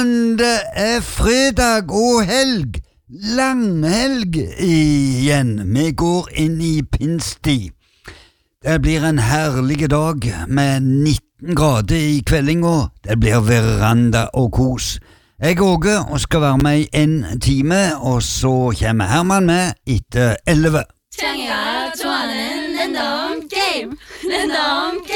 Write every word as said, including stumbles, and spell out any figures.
morgen, det er fredag og helg. Langhelg igjen. Vi går inn i pinstid. Det blir en herlig dag med nitten grader i kveldinga. Det blir veranda og kos. Jeg er Åge og skal være med i en time, og så kommer Herman med etter elleve. 창이가 좋아하는 랜덤 게임 랜덤 게임